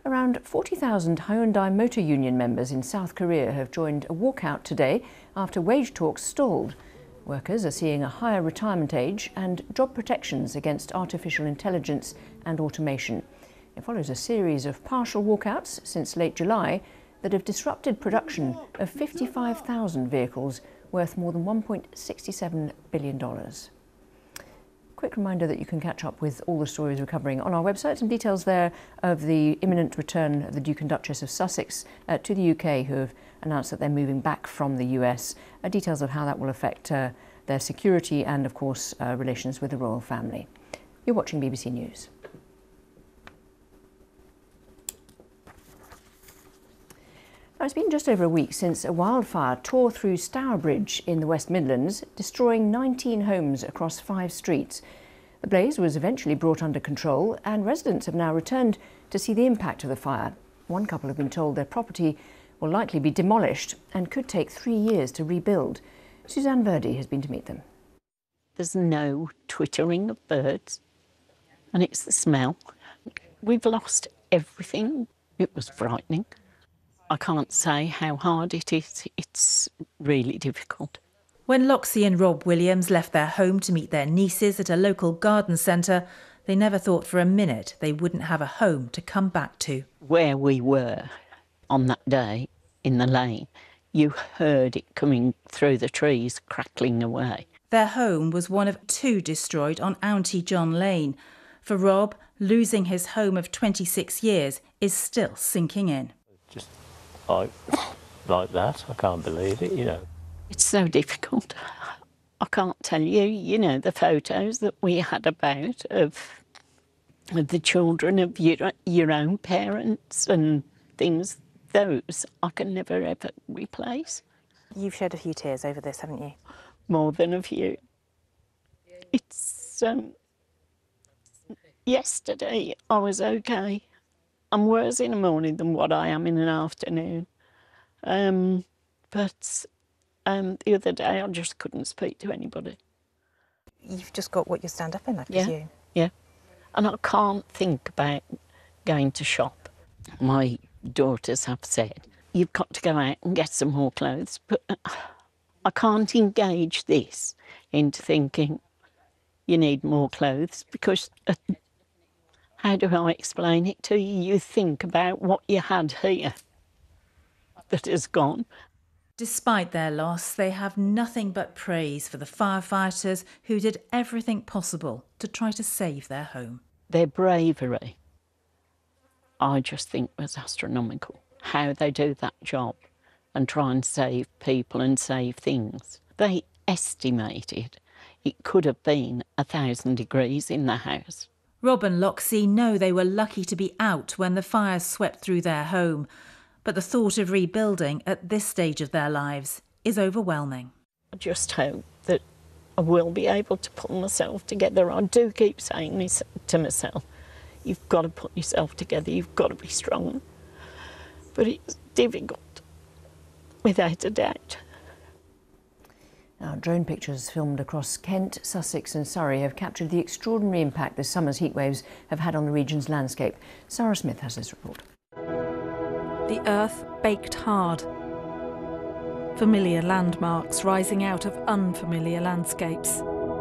Around 40,000 Hyundai Motor Union members in South Korea have joined a walkout today after wage talks stalled. Workers are seeing a higher retirement age and job protections against artificial intelligence and automation. It follows a series of partial walkouts since late July that have disrupted production of 55,000 vehicles worth more than $1.67 billion. Quick reminder that you can catch up with all the stories we're covering on our website. Some details there of the imminent return of the Duke and Duchess of Sussex to the UK, who have announced that they're moving back from the US. Details of how that will affect their security and, of course, relations with the royal family. You're watching BBC News. Now, it's been just over a week since a wildfire tore through Stourbridge in the West Midlands, destroying 19 homes across 5 streets. The blaze was eventually brought under control, and residents have now returned to see the impact of the fire. One couple have been told their property will likely be demolished and could take 3 years to rebuild. Suzanne Verdi has been to meet them. There's no twittering of birds, and it's the smell. We've lost everything. It was frightening. I can't say how hard it is. It's really difficult. When Loxie and Rob Williams left their home to meet their nieces at a local garden centre, they never thought for a minute they wouldn't have a home to come back to. Where we were on that day in the lane, you heard it coming through the trees, crackling away. Their home was one of 2 destroyed on Auntie John Lane. For Rob, losing his home of 26 years is still sinking in. Just like that, I can't believe it, you know. It's so difficult. I can't tell you, you know, the photos that we had about of the children of your own parents and things, those I can never ever replace. You've shed a few tears over this, haven't you? More than a few. It's, yesterday I was okay. I'm worse in the morning than what I am in an afternoon. But the other day I just couldn't speak to anybody. You've just got what you stand up in, I presume. Yeah. And I can't think about going to shop. My daughters have said, you've got to go out and get some more clothes. But I can't engage this into thinking you need more clothes because how do I explain it to you? You think about what you had here that is gone. Despite their loss, they have nothing but praise for the firefighters who did everything possible to try to save their home. Their bravery, I just think, was astronomical. How they do that job and try and save people and save things. They estimated it could have been 1,000 degrees in the house. Rob and Loxie know they were lucky to be out when the fires swept through their home, but the thought of rebuilding at this stage of their lives is overwhelming. I just hope that I will be able to pull myself together. I do keep saying this to myself. You've got to put yourself together, you've got to be strong. But it's difficult, without a doubt. Now, drone pictures filmed across Kent, Sussex and Surrey have captured the extraordinary impact this summer's heatwaves have had on the region's landscape. Sarah Smith has this report. The earth baked hard. Familiar landmarks rising out of unfamiliar landscapes.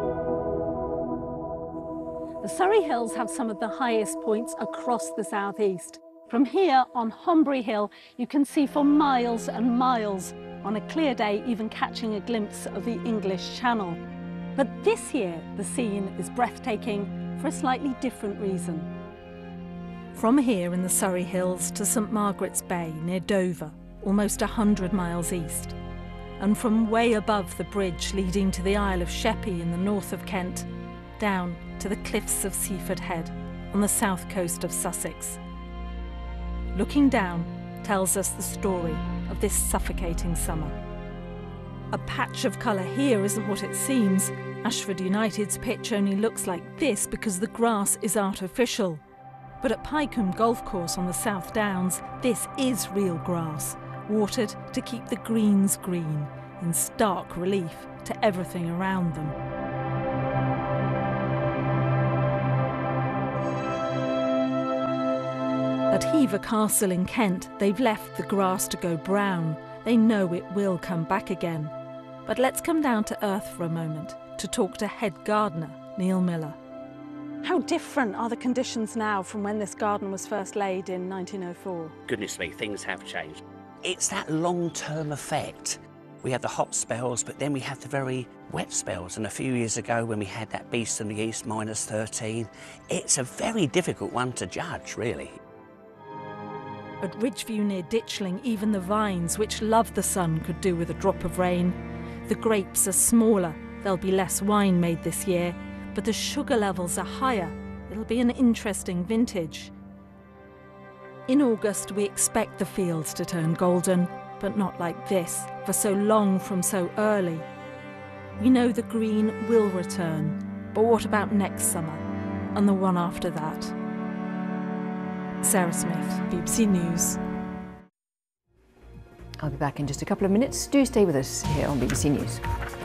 The Surrey Hills have some of the highest points across the southeast. From here on Hombury Hill, you can see for miles and miles. On a clear day, even catching a glimpse of the English Channel. But this year, the scene is breathtaking for a slightly different reason. From here in the Surrey Hills to St Margaret's Bay near Dover, almost 100 miles east. And from way above the bridge leading to the Isle of Sheppey in the north of Kent, down to the cliffs of Seaford Head on the south coast of Sussex. Looking down tells us the story of this suffocating summer. A patch of colour here isn't what it seems. Ashford United's pitch only looks like this because the grass is artificial. But at Pycombe Golf Course on the South Downs, this is real grass, watered to keep the greens green, in stark relief to everything around them. At Hever Castle in Kent, they've left the grass to go brown. They know it will come back again. But let's come down to earth for a moment to talk to head gardener Neil Miller. How different are the conditions now from when this garden was first laid in 1904? Goodness me, things have changed. It's that long-term effect. We have the hot spells, but then we have the very wet spells. And a few years ago, when we had that beast in the east, -13, it's a very difficult one to judge, really. At Ridgeview near Ditchling, even the vines, which love the sun, could do with a drop of rain. The grapes are smaller, there'll be less wine made this year, but the sugar levels are higher. It'll be an interesting vintage. In August, we expect the fields to turn golden, but not like this, for so long from so early. We know the green will return, but what about next summer, and the one after that? Sarah Smith, BBC News. I'll be back in just a couple of minutes. Do stay with us here on BBC News.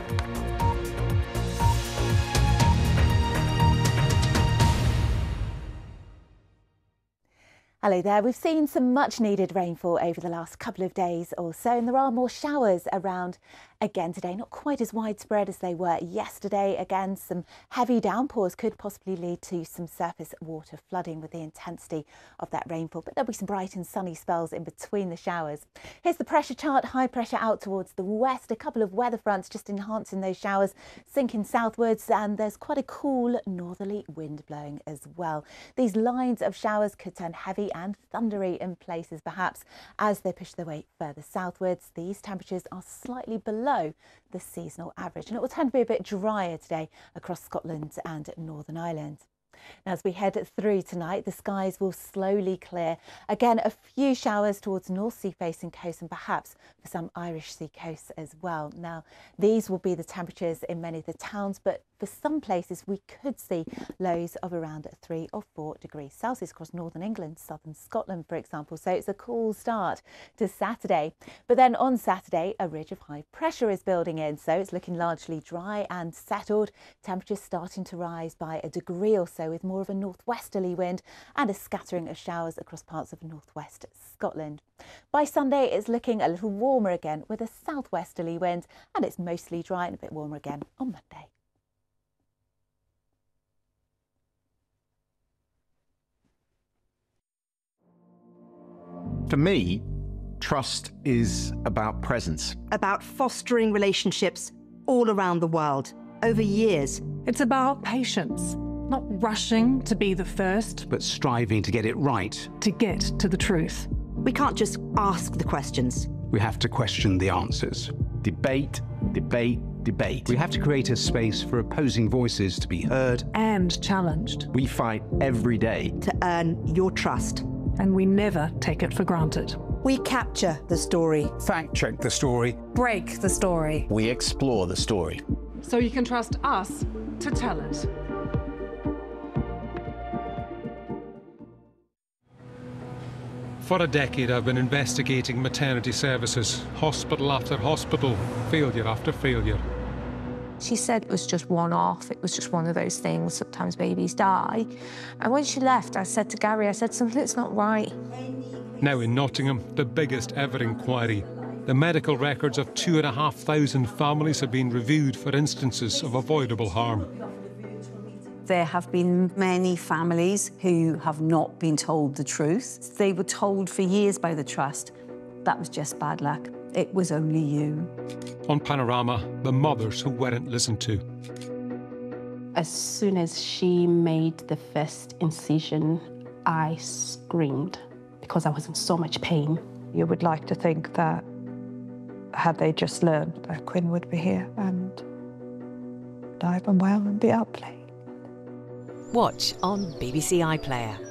Hello there. We've seen some much needed rainfall over the last couple of days or so, and there are more showers around again today, not quite as widespread as they were yesterday. Again, some heavy downpours could possibly lead to some surface water flooding with the intensity of that rainfall, but there'll be some bright and sunny spells in between the showers. Here's the pressure chart. High pressure out towards the west, a couple of weather fronts just enhancing those showers, sinking southwards, and there's quite a cool northerly wind blowing as well. These lines of showers could turn heavy and thundery in places perhaps as they push their way further southwards. These temperatures are slightly below the seasonal average, and it will tend to be a bit drier today across Scotland and Northern Ireland. Now, as we head through tonight, the skies will slowly clear. Again, a few showers towards North Sea facing coast and perhaps for some Irish Sea coasts as well. Now, these will be the temperatures in many of the towns, but for some places we could see lows of around 3 or 4 degrees Celsius across northern England, southern Scotland, for example. So it's a cool start to Saturday. But then on Saturday, a ridge of high pressure is building in, so it's looking largely dry and settled. Temperatures starting to rise by a degree or so, with more of a northwesterly wind and a scattering of showers across parts of northwest Scotland. By Sunday, it's looking a little warmer again with a southwesterly wind, and it's mostly dry and a bit warmer again on Monday. For me, trust is about presence. About fostering relationships all around the world, over years. It's about patience, not rushing to be the first, but striving to get it right. To get to the truth. We can't just ask the questions. We have to question the answers. Debate, debate, debate. We have to create a space for opposing voices to be heard and challenged. We fight every day to earn your trust. And we never take it for granted. We capture the story. Fact check the story. Break the story. We explore the story. So you can trust us to tell it. For a decade, I've been investigating maternity services, hospital after hospital, failure after failure. She said it was just one-off, it was just one of those things, sometimes babies die. And when she left, I said to Gary, I said, something's not right. Now in Nottingham, the biggest ever inquiry. The medical records of 2,500 families have been reviewed for instances of avoidable harm. There have been many families who have not been told the truth. They were told for years by the Trust that was just bad luck. It was only you. On Panorama, the mothers who weren't listened to. As soon as she made the first incision, I screamed because I was in so much pain. You would like to think that had they just learned that Quinn would be here and alive and well and be out playing. Watch on BBC iPlayer.